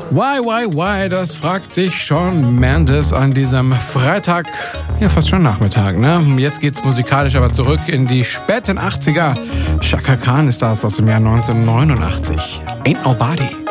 Why, das fragt sich Shawn Mendes an diesem Freitag, ja fast schon Nachmittag, ne? Jetzt geht's musikalisch aber zurück in die späten 80er. Chaka Khan ist das aus dem Jahr 1989. Ain't Nobody.